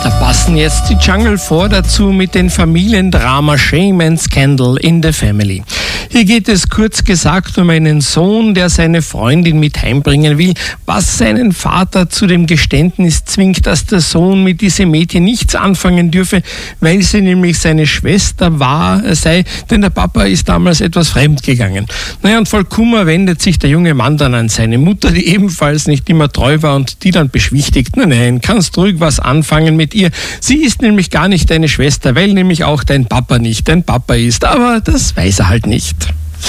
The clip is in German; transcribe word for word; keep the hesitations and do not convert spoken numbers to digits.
Da passen jetzt die Jungle vor dazu mit dem Familiendrama Shame and Scandal in the Family. Hier geht es kurz gesagt um einen Sohn, der seine Freundin mit heimbringen will, was seinen Vater zu dem Geständnis zwingt, dass der Sohn mit diesem Mädchen nichts anfangen dürfe, weil sie nämlich seine Schwester war, sei, denn der Papa ist damals etwas fremd gegangen. Naja, und voll Kummer wendet sich der junge Mann dann an seine Mutter, die ebenfalls nicht immer treu war und die dann beschwichtigt: Nein, nein, kannst ruhig was anfangen mit ihr. Sie ist nämlich gar nicht deine Schwester, weil nämlich auch dein Papa nicht dein Papa ist. Aber das weiß er halt nicht.